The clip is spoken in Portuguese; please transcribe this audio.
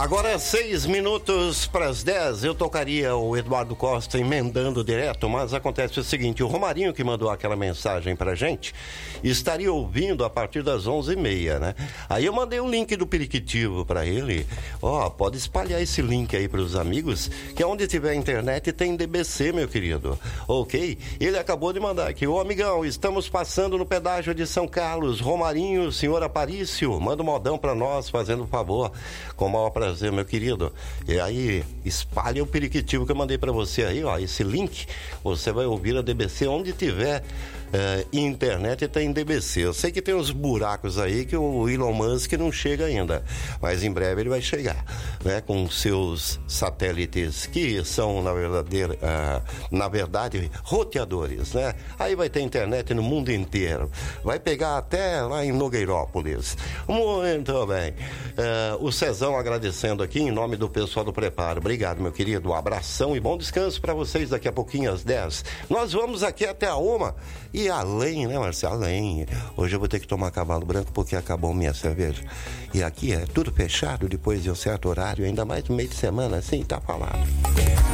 Agora 6 minutos para as 10, eu tocaria o Eduardo Costa emendando direto, mas acontece o seguinte, o Romarinho que mandou aquela mensagem pra gente, estaria ouvindo a partir das 11h30, né? Aí eu mandei um link do Periquitivo pra ele, pode espalhar esse link aí pros amigos, que onde tiver internet tem DBC, meu querido, ok? Ele acabou de mandar aqui, amigão, estamos passando no pedágio de São Carlos, Romarinho, senhor Aparício, manda um modão pra nós, fazendo um favor, com o maior prazer, meu querido. E aí, espalha o Periquitivo que eu mandei pra você aí, esse link, você vai ouvir a DBC onde tiver internet, tem DBC. Eu sei que tem uns buracos aí que o Elon Musk não chega ainda, mas em breve ele vai chegar, né, com seus satélites que são na verdade roteadores, né? Aí vai ter internet no mundo inteiro, vai pegar até lá em Nogueirópolis. Muito bem. O Cezão agradecendo aqui em nome do pessoal do Preparo. Obrigado, meu querido. Um abração e bom descanso para vocês daqui a pouquinho às 10. Nós vamos aqui até a 1 e além, né, Marcelo? Além. Hoje eu vou ter que tomar cavalo branco porque acabou minha cerveja. E aqui é tudo fechado depois de um certo horário, ainda mais no meio de semana, assim, tá falado.